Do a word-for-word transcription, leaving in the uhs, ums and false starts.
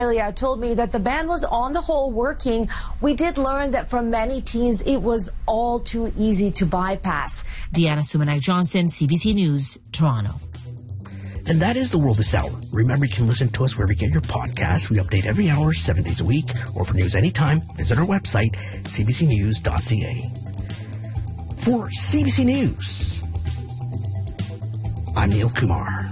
Australia told me that the ban was on the whole working. We did learn that for many teens, it was all too easy to bypass. Deanna Sumanak-Johnson, C B C News, Toronto. And that is the world this hour. Remember, you can listen to us wherever you get your podcasts. We update every hour, seven days a week, or for news anytime, visit our website, c b c news dot c a. For C B C News, I'm Neil Kumar.